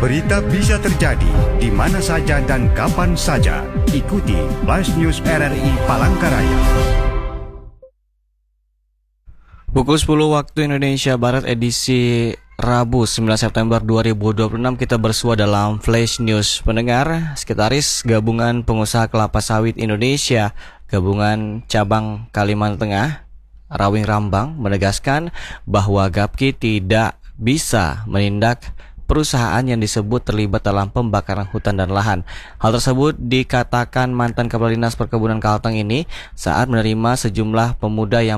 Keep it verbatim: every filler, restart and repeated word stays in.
Berita bisa terjadi di mana saja dan kapan saja. Ikuti Flash News R R I Palangkaraya. Pukul sepuluh waktu Indonesia Barat edisi Rabu sembilan September dua ribu dua puluh enam kita bersua dalam Flash News. Pendengar, Sekretaris Gabungan Pengusaha Kelapa Sawit Indonesia Gabungan Cabang Kalimantan Tengah Rawing Rambang menegaskan bahwa Gapki tidak bisa menindak perusahaan yang disebut terlibat dalam pembakaran hutan dan lahan. Hal tersebut dikatakan mantan Kepala Dinas Perkebunan Kalteng ini saat menerima sejumlah pemuda yang